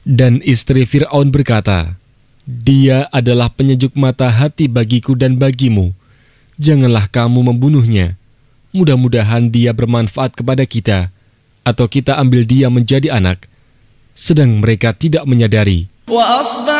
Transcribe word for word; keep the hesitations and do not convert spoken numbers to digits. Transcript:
Dan istri Fir'aun berkata, "Dia adalah penyejuk mata hati bagiku dan bagimu. Janganlah kamu membunuhnya. Mudah-mudahan dia bermanfaat kepada kita, atau kita ambil dia menjadi anak." Sedang mereka tidak menyadari.